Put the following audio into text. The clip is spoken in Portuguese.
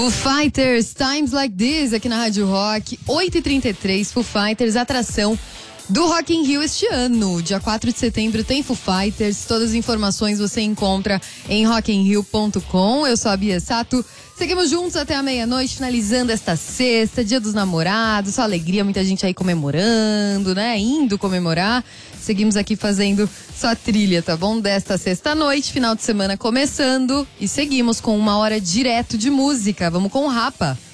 Foo Fighters, Times Like This, aqui na Rádio Rock, 8h33, Foo Fighters, atração do Rock in Rio este ano. Dia 4 de setembro tem Foo Fighters, todas as informações você encontra em rockinrio.com. Eu sou a Bia Sato, seguimos juntos até a meia-noite, finalizando esta sexta, Dia dos Namorados, só alegria, muita gente aí comemorando, né, indo comemorar. Seguimos aqui fazendo sua trilha, tá bom? Desta sexta-noite, final de semana começando, e seguimos com 1 hora direto de música. Vamos com o Rapa.